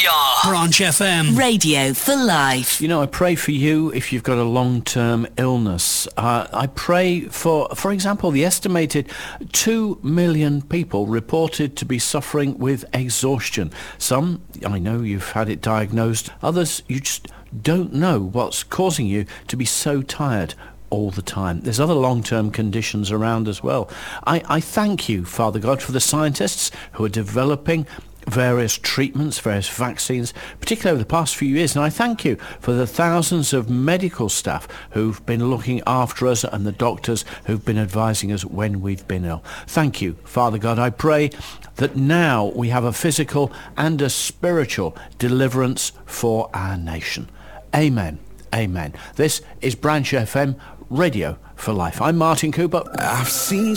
We are Branch FM. Radio for life. You know, I pray for you if you've got a long-term illness. I pray for example, the estimated 2 million people reported to be suffering with exhaustion. Some, I know you've had it diagnosed. Others, you just don't know what's causing you to be so tired all the time. There's other long-term conditions around as well. I thank you, Father God, for the scientists who are developing various treatments, various vaccines, particularly over the past few years. And I thank you for the thousands of medical staff who've been looking after us and the doctors who've been advising us when we've been ill. Thank you, Father God. I pray that now we have a physical and a spiritual deliverance for our nation. Amen. Amen. This is Branch FM, Radio for Life. I'm Martin Cooper. I've seen